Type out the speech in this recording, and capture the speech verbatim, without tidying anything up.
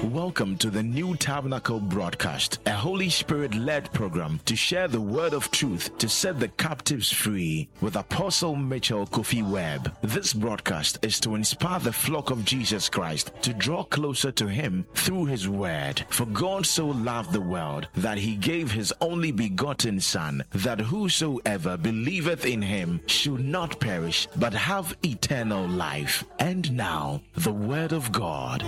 Welcome to the New Tabernacle broadcast, a Holy Spirit-led program to share the word of truth to set the captives free with Apostle Mitchell Kofi Webb. This broadcast is to inspire the flock of Jesus Christ to draw closer to Him through His word. For God so loved the world that He gave His only begotten Son, that whosoever believeth in Him should not perish but have eternal life. And now, the word of God.